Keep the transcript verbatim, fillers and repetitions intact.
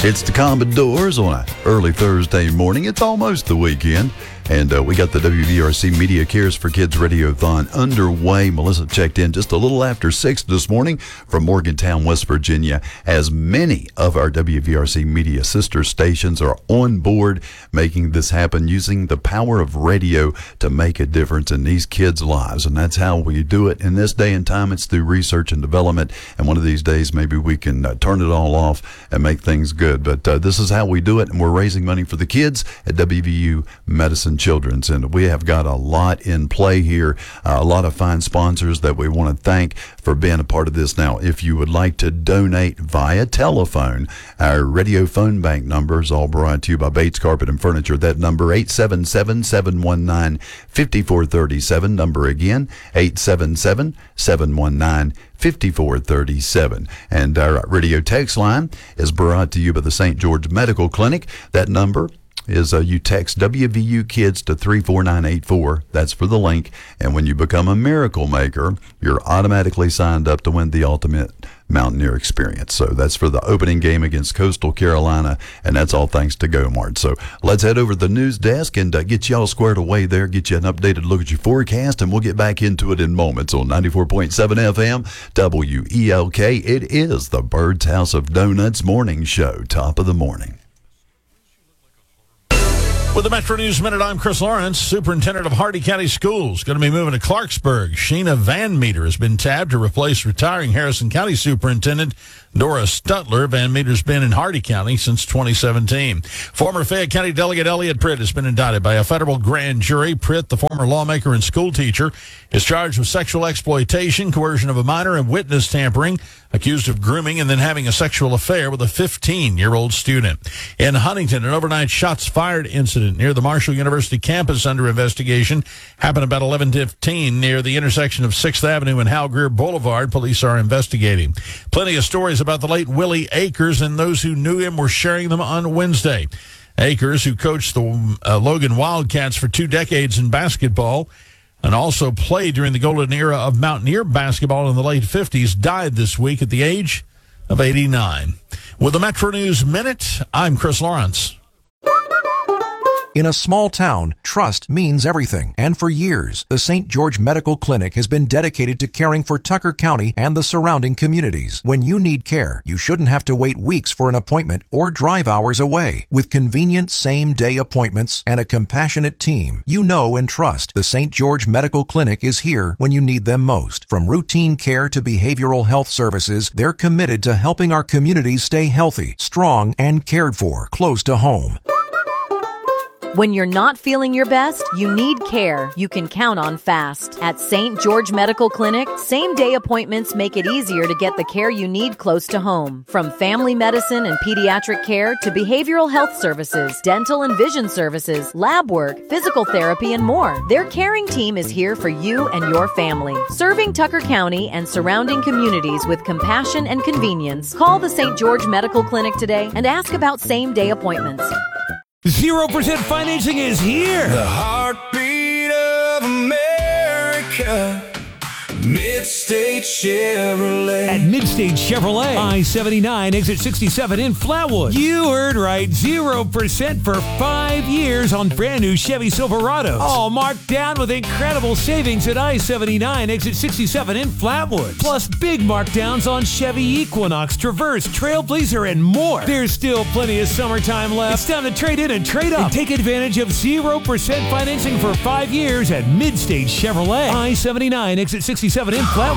It's the Commodores on an early Thursday morning. It's almost the weekend, and uh, we got the W V R C Media Cares for Kids Radiothon underway. Melissa checked in just a little after six this morning from Morgantown, West Virginia, as many of our W V R C Media sister stations are on board making this happen, using the power of radio to make a difference in these kids' lives. And that's how we do it in this day and time. It's through research and development, and one of these days maybe we can uh, turn it all off and make things good. But uh, this is how we do it, and we're raising money for the kids at W V U Medicine Children's, and we have got a lot in play here, uh, a lot of fine sponsors that we want to thank for being a part of this. Now, if you would like to donate via telephone, our radio phone bank number is all brought to you by Bates Carpet and Furniture. That number, eight seven seven, seven one nine, five four three seven. Number again, eight seven seven, seven one nine, five four three seven. And our radio text line is brought to you by the Saint George Medical Clinic. That number is uh, you text W V U Kids to three four nine eight four. That's for the link. And when you become a Miracle Maker, you're automatically signed up to win the Ultimate Mountaineer Experience. So that's for the opening game against Coastal Carolina, and that's all thanks to GoMart. So let's head over to the news desk and uh, get y'all squared away there, get you an updated look at your forecast, and we'll get back into it in moments on ninety-four point seven F M W E L K. It is the Bird's House of Donuts morning show, top of the morning. With the Metro News Minute, I'm Chris Lawrence, Superintendent of Hardy County Schools. Going to be moving to Clarksburg. Sheena Van Meter has been tabbed to replace retiring Harrison County Superintendent Dora Stutler. Van Meter's been in Hardy County since twenty seventeen. Former Fayette County Delegate Elliot Pritt has been indicted by a federal grand jury. Pritt, the former lawmaker and school teacher, is charged with sexual exploitation, coercion of a minor, and witness tampering, accused of grooming and then having a sexual affair with a fifteen-year-old student. In Huntington, an overnight shots fired incident near the Marshall University campus under investigation happened about eleven fifteen near the intersection of sixth Avenue and Hal Greer Boulevard. Police are investigating. Plenty of stories about the late Willie Akers, and those who knew him were sharing them on Wednesday. Akers, who coached the uh, Logan Wildcats for two decades in basketball and also played during the golden era of Mountaineer basketball in the late fifties, died this week at the age of eighty-nine. With the Metro News Minute, I'm Chris Lawrence. In a small town, trust means everything. And for years, the Saint George Medical Clinic has been dedicated to caring for Tucker County and the surrounding communities. When you need care, you shouldn't have to wait weeks for an appointment or drive hours away. With convenient same-day appointments and a compassionate team, you know and trust the Saint George Medical Clinic is here when you need them most. From routine care to behavioral health services, they're committed to helping our communities stay healthy, strong, and cared for, close to home. When you're not feeling your best, you need care you can count on fast. At Saint George Medical Clinic, same-day appointments make it easier to get the care you need close to home. From family medicine and pediatric care to behavioral health services, dental and vision services, lab work, physical therapy, and more, their caring team is here for you and your family. Serving Tucker County and surrounding communities with compassion and convenience, call the Saint George Medical Clinic today and ask about same-day appointments. Zero percent financing is here. The heartbeat of America. Midstate Chevrolet. At Midstate Chevrolet, I seventy-nine, exit sixty-seven in Flatwood. You heard right, zero percent for five years on brand new Chevy Silverados. All marked down with incredible savings at I seventy-nine, exit sixty-seven in Flatwood. Plus big markdowns on Chevy Equinox, Traverse, Trailblazer, and more. There's still plenty of summertime left. It's time to trade in and trade up. And take advantage of zero percent financing for five years at Midstate Chevrolet. I seventy-nine, exit sixty-seven in Flatwood.